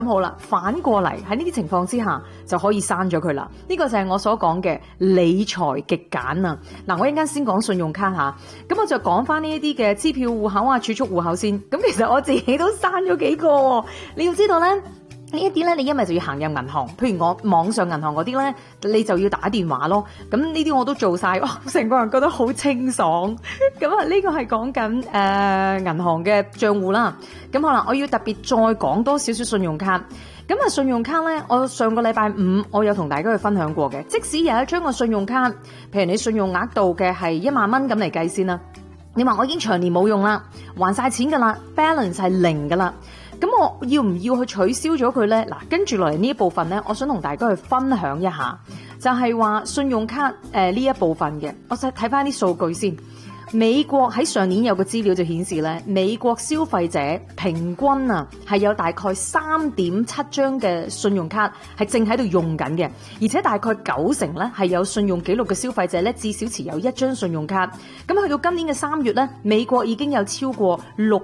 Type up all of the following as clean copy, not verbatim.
好啦，反過嚟喺呢啲情況之下就可以刪咗佢啦。呢個就係我所講嘅理財極簡啊！嗱，我一陣間先講信用卡吓，咁我就講翻呢一啲嘅支票戶口啊、儲蓄戶口先。咁其實我自己都刪咗幾個，你要知道咧。呢一啲咧，你因為就要行入銀行，譬如我網上銀行嗰啲咧，你就要打電話咯。咁呢啲我都做晒，哇！成個人覺得好清爽。咁啊，呢個係講緊銀行嘅賬戶啦。咁好啦，我要特別再講多少少信用卡。咁啊，信用卡咧，我上個禮拜五我有同大家去分享過嘅。即使有一張個信用卡，譬如你信用額度嘅係1萬蚊咁嚟計先啦。你話我已經長年冇用啦，還晒錢噶啦 ，balance 係0噶啦。咁我要唔要去取消咗佢呢？嗱，跟住落嚟呢一部分呢，我想同大家去分享一下，就係話信用卡呢一部分嘅，我睇翻啲數據先。美國喺上年有個資料就顯示咧，美國消費者平均啊係有大概3.7張嘅信用卡係正喺度用緊嘅，而且大概90%咧係有信用記錄嘅消費者咧至少持有1張信用卡。咁去到今年嘅3月咧，美國已經有超過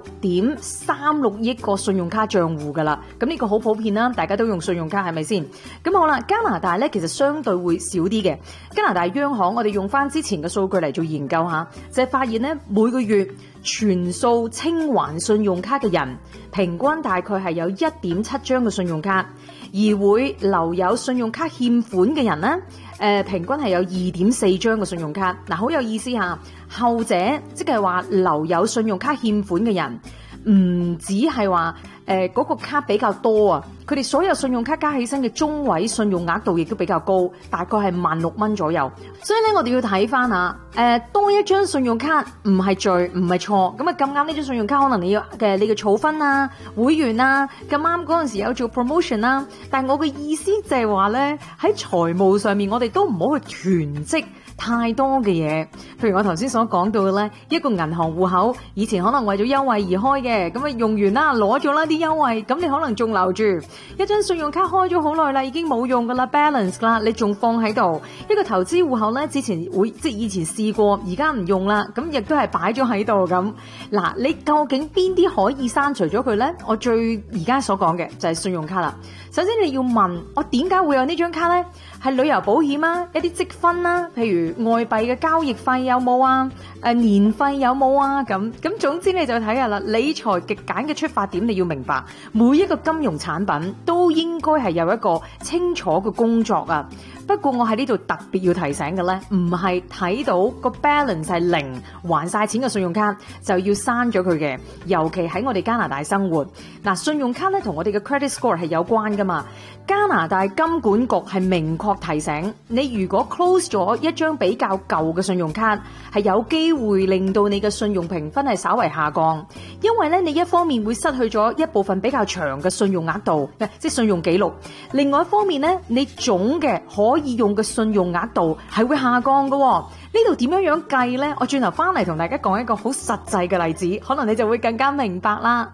6.36億個信用卡賬戶㗎啦。咁呢個好普遍啦，大家都用信用卡係咪先？咁好啦，加拿大咧其實相對會少啲嘅。加拿大央行我哋用翻之前嘅數據嚟做研究下，就係發現咧每個月全數清還信用卡嘅人，平均大概係有1.7張嘅信用卡，而會留有信用卡欠款嘅人咧，平均係有2.4張嘅信用卡。嗱，好有意思嚇，後者即係話留有信用卡欠款嘅人，唔止係話嗰個卡比較多啊，佢哋所有信用卡加起身嘅中位信用額度亦都比較高，大概係16,000蚊左右。所以咧，我哋要睇翻下，多一張信用卡唔係罪，唔係錯。咁啊咁啱呢張信用卡，可能你嘅儲分啊、會員啊，咁啱嗰陣時有做 promotion 啦。但係我嘅意思就係話咧，喺財務上面，我哋都唔好去囤積太多嘅嘢。譬如我頭先所講到嘅咧，一個銀行戶口以前可能為咗優惠而開嘅，咁啊用完啦，攞咗啦啲優惠，咁你可能仲留住一張信用卡開咗好耐啦，已經冇用噶啦 balance 啦，你仲放喺度。一個投資戶口咧，之前以前試過，而家唔用啦，咁亦都係擺咗喺度咁。嗱，你究竟邊啲可以刪除咗佢咧？我最而家所講嘅就係信用卡啦。首先你要問我點解會有呢張卡咧？係旅遊保險啊，一啲積分啦，譬如外幣嘅交易費有冇啊？年費有冇啊？咁總之你就睇下啦。理財極簡嘅出發點，你要明白每一個金融產品都應該係有一個清楚嘅工作啊。不過我喺呢度特別要提醒嘅咧，唔係睇到個 balance 係0，還晒錢嘅信用卡就要刪咗佢嘅。尤其喺我哋加拿大生活，嗱，信用卡咧同我哋嘅 credit score 係有關噶嘛。加拿大金管局係明確提醒你，如果 close 咗一張比較舊嘅信用卡，係有機會令到你嘅信用評分係稍為下降，因為咧你一方面會失去咗一部分比較長嘅信用額度，即係信用記錄；另外一方面咧，你總嘅可以用嘅信用額度係會下降嘅。呢度點樣計呢？我轉頭翻嚟同大家講一個好實際嘅例子，可能你就會更加明白啦。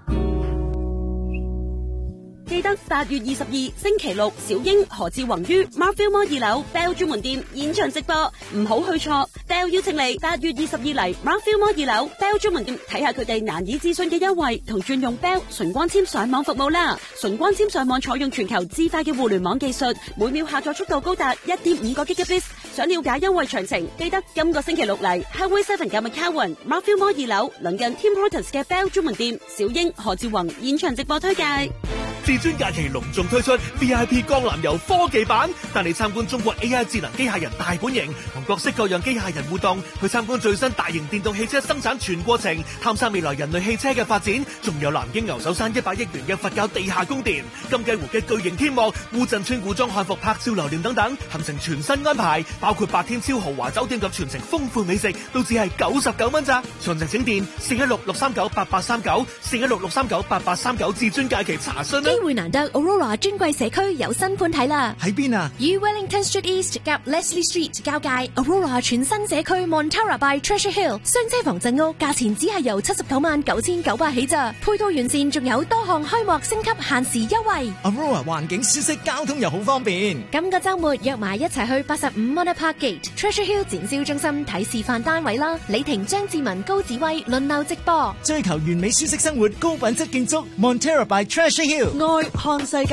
記得8月22星期六，小英何志宏於 Marfil Mall 2樓 Bell 專門店現場直播，唔好去錯。Bell 邀請你8月22嚟 Marfil Mall 2樓 Bell 專門店睇下佢哋難以置信嘅優惠同轉用 Bell 純光纖上網服務啦。純光纖上網採用全球至快嘅互聯網技術，每秒下載速度高達 1.5 個 Gigabit。想了解優惠詳情，記得今個星期六嚟 Highway 7嘅 McCowan Marfil Mall 2樓鄰近 Tim Hortons 嘅 Bell 專門店，小英何志宏現場直播推介。 至尊假期隆重推出 VIP 江南遊科技版，帶你參觀中國 AI 智能機械人大本營，同各式各樣機械人互動，去參觀最新大型電動汽車生產全過程，探索未來人類汽車嘅發展，仲有南京牛首山100億元嘅佛教地下宮殿、金雞湖嘅巨型天幕、烏鎮村古裝漢服拍照留念等等，行程全新安排，包括8天超豪華酒店及全程豐富美食，都只係99蚊咋。詳情請電416-639-8839 416-639-8839至尊假期查詢啦。 機會難得 ，Aurora 尊貴社區有新盤睇啦！ 喺邊啊？ 與 Wellington Street East 夾 Leslie Street 交界 ，Aurora 全新社區 Montara by Treasure Hill 雙車房鎮屋，價錢只係由799900起咋，配套完善，仲有多項開幕升級限時優惠。 Aurora 環境舒適，交通又好方便。 今個週末約埋一齊去85 Mona Park Gate Treasure Hill 展銷中心睇示範單位啦！李婷、張志文、高子威輪流直播， 追求完美舒適生活，高品質建築 Montara by Treasure Hill。 愛看世界。